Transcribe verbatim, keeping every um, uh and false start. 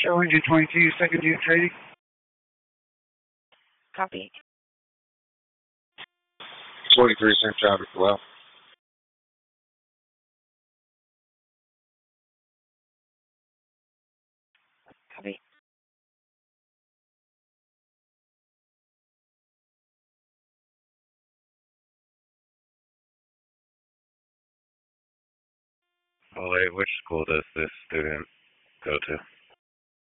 Show engine twenty-two, second unit trading. Copy. twenty-three, same traffic, well. Copy. Oh, wait, which school does this student go to?